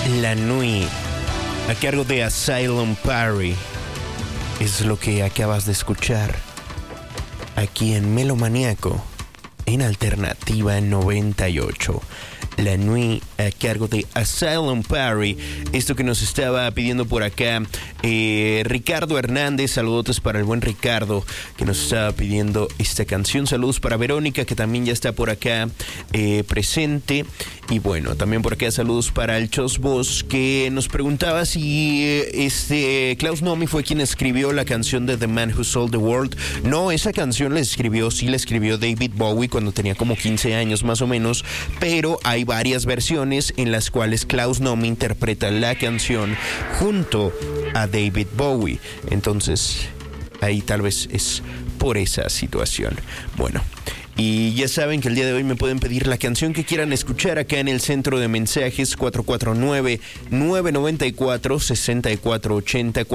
La Nuit, a cargo de Asylum Party, es lo que acabas de escuchar aquí en Melomaniaco, en Alternativa 98. La Nuit, a cargo de Asylum Party. Esto que nos estaba pidiendo por acá Ricardo Hernández. Saludos para el buen Ricardo, que nos estaba pidiendo esta canción. Saludos para Verónica, que también ya está por acá presente. Y bueno, también por acá saludos para el Chos Boss, que nos preguntaba si Klaus Nomi fue quien escribió la canción de The Man Who Sold the World. No, esa canción la escribió David Bowie cuando tenía como 15 años más o menos, pero hay varias versiones en las cuales Klaus Nomi interpreta la canción junto a David Bowie. Entonces, ahí tal vez es por esa situación. Bueno, y ya saben que el día de hoy me pueden pedir la canción que quieran escuchar acá en el centro de mensajes 449-994-6480,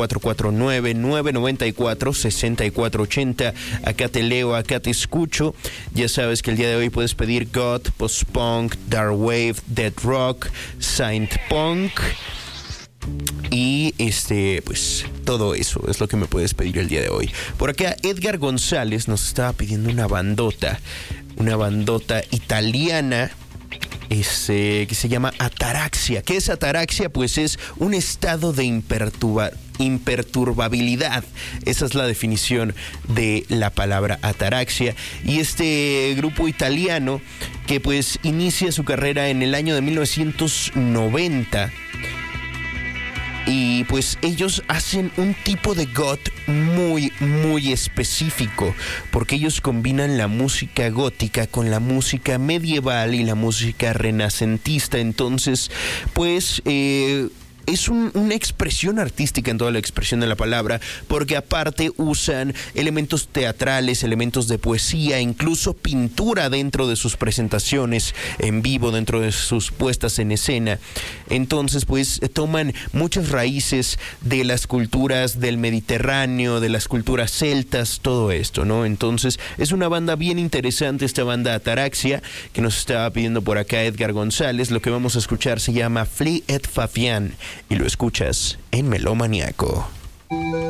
449-994-6480. Acá te leo, acá te escucho. Ya sabes que el día de hoy puedes pedir God, Post-Punk, Dark Wave, Dead Rock, Saint Punk. Y pues todo eso es lo que me puedes pedir el día de hoy. Por acá Edgar González nos estaba pidiendo una bandota italiana que se llama ataraxia. ¿Qué es ataraxia? Pues es un estado de imperturbabilidad. Esa es la definición de la palabra ataraxia. Y este grupo italiano que pues inicia su carrera en el año de 1990. Y pues ellos hacen un tipo de goth muy, muy específico, porque ellos combinan la música gótica con la música medieval y la música renacentista. Entonces, pues es una expresión artística en toda la expresión de la palabra, porque aparte usan elementos teatrales, elementos de poesía, incluso pintura dentro de sus presentaciones en vivo, dentro de sus puestas en escena. Entonces, pues toman muchas raíces de las culturas del Mediterráneo, de las culturas celtas, todo esto, ¿no? Entonces, es una banda bien interesante, esta banda Ataraxia, que nos estaba pidiendo por acá Edgar González. Lo que vamos a escuchar se llama Flee et Fabian, y lo escuchas en Melomaniaco.